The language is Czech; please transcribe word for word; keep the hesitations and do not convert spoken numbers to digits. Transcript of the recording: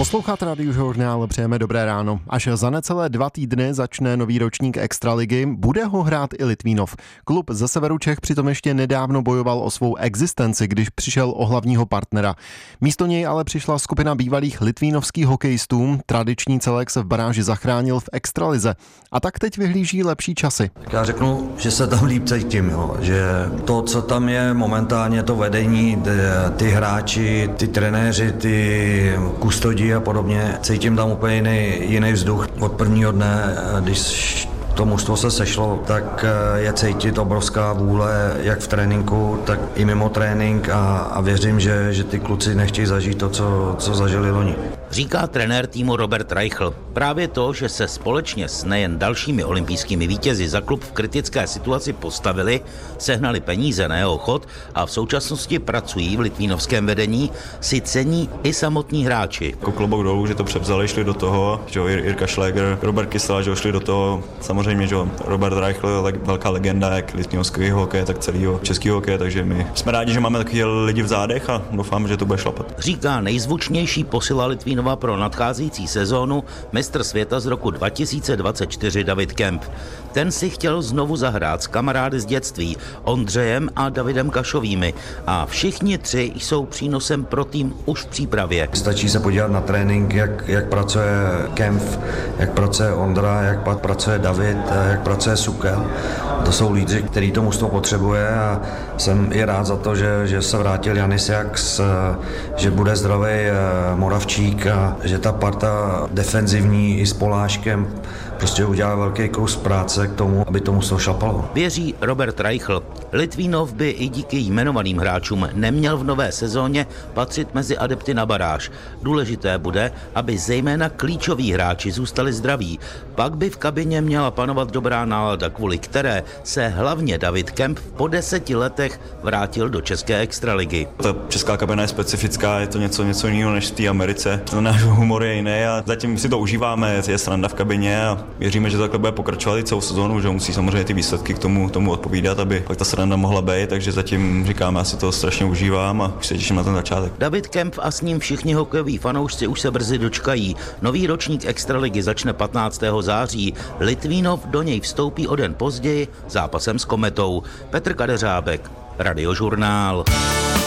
Posloucháte Radiožurnál, přejeme dobré ráno. Až za necelé dva týdny začne nový ročník Extraligy, bude ho hrát i Litvínov. Klub ze severu Čech přitom ještě nedávno bojoval o svou existenci, když přišel o hlavního partnera. Místo něj ale přišla skupina bývalých litvínovských hokejistů. Tradiční celek se v baráži zachránil v Extralize. A tak teď vyhlíží lepší časy. Tak já řeknu, že se tam líp cítím, jo. Že to, co tam je momentálně, to vedení, ty, ty hráči, ty trenéři, ty kustodí a podobně, cítím tam úplně jiný, jiný vzduch. Od prvního dne, když to mužstvo se sešlo, tak je cítit obrovská vůle, jak v tréninku, tak i mimo trénink a, a věřím, že, že ty kluci nechtějí zažít to, co, co zažili loni. Říká trenér týmu Robert Reichl. Právě to, že se společně s nejen dalšími olympijskými vítězi za klub v kritické situaci postavili, sehnali peníze na jeho chod a v současnosti pracují v litvínovském vedení, si cení i samotní hráči. Jako klobouk dolů, že to převzali, šli do toho, že Jirka Šléger, Robert Kysela, že šli do toho, samozřejmě, že Robert Reichl, velká legenda jak litvínovského hokeje, tak celého českého hokeje, takže my jsme rádi, že máme takový lidi v zádech a doufám, že to bude šlapat. Říká nejzvučnější posila Litvínova pro nadcházející sezónu mistr světa z roku dva tisíce dvacet čtyři David Kemp. Ten si chtěl znovu zahrát s kamarády z dětství Ondřejem a Davidem Kašovými a všichni tři jsou přínosem pro tým už v přípravě. Stačí se podívat na trénink, jak, jak pracuje Kemp, jak pracuje Ondra, jak pracuje David, jak pracuje Sukel. To jsou lídři, který to mužstvo potřebuje a jsem i rád za to, že, že se vrátil Janis Jaks, že bude zdravý Moravčík a že ta parta defenzivní i s Poláškem prostě udělá velký kus práce k tomu, aby to mužstvo šlapalo. Věří Robert Reichl. Litvínov by i díky jmenovaným hráčům neměl v nové sezóně patřit mezi adepty na baráž. Důležité bude, aby zejména klíčoví hráči zůstali zdraví. Pak by v kabině měla panovat dobrá nálada, kvůli které se hlavně David Kemp po deseti letech vrátil do české extraligy. Ta česká kabina je specifická, je to něco, něco jiného než v té Americe. Náš humor je jiný a zatím si to užíváme, je sranda v kabině a věříme, že to takhle bude pokračovat i celou sezónu, že musí samozřejmě ty výsledky k tomu, tomu odpovídat, aby pak ta sranda mohla být, takže zatím říkáme, já si to strašně užívám a už se těším na ten začátek. David Kemp a s ním všichni hokejoví fanoušci už se brzy dočkají. Nový ročník extraligy začne patnáctého září. Litvínov do něj vstoupí o den později zápasem s Kometou. Petr Kadeřábek, Radiožurnál.